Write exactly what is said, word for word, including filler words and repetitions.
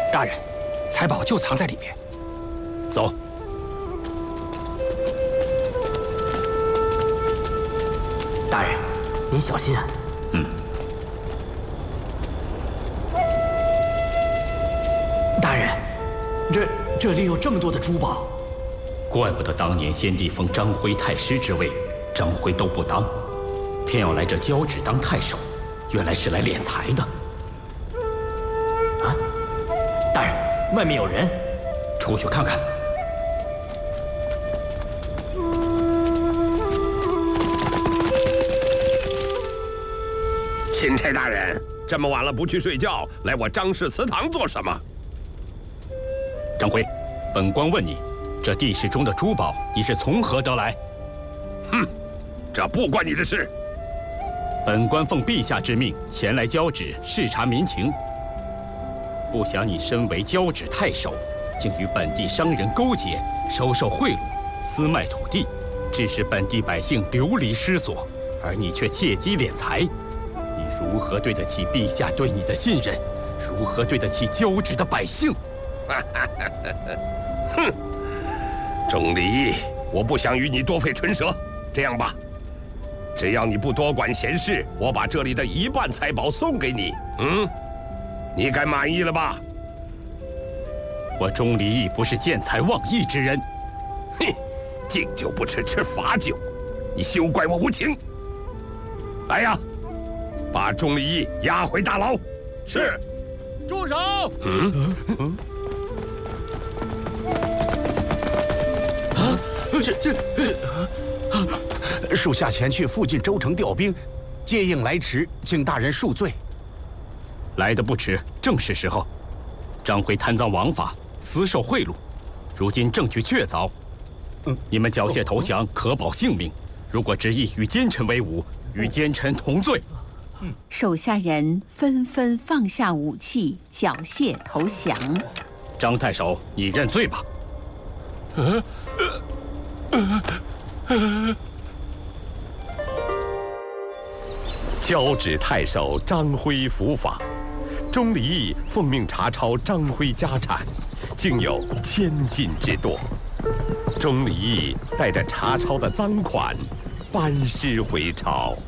大人，财宝就藏在里面。走。 大人，您小心啊！ 嗯。 大人，这这里有这么多的珠宝， 怪不得当年先帝封张辉太师之位，张辉都不当，偏要来这交趾当太守，原来是来敛财的。 啊！大人，外面有人， 出去看看。 钦差大人，这么晚了不去睡觉，来我张氏祠堂做什么？ 张辉，本官问你，这地室中的珠宝你是从何得来？ 哼，这不关你的事。 本官奉陛下之命前来交趾视察民情，不想你身为交趾太守，竟与本地商人勾结，收受贿赂，私卖土地，致使本地百姓流离失所，而你却借机敛财。你如何对得起陛下对你的信任？如何对得起交趾的百姓？ 哼，钟离义，我不想与你多费唇舌。这样吧，只要你不多管闲事，我把这里的一半财宝送给你。嗯，你该满意了吧？ 我钟离义不是见财忘义之人。 哼，敬酒不吃吃罚酒，你休怪我无情。来呀！把钟离义押回大牢。是。 住手！ 嗯嗯。 啊，这这，属下前去附近州城调兵，接应来迟，请大人恕罪。 来得不迟，正是时候。张辉贪赃枉法，私受贿赂，如今证据确凿，嗯，你们缴械投降，可保性命。如果执意与奸臣为伍，与奸臣同罪。 手下人纷纷放下武器，缴械投降。 张太守，你认罪吧。 呃呃呃、交趾太守张辉伏法，钟离义奉命查抄张辉家产，竟有千金之多。钟离义带着查抄的赃款，班师回朝。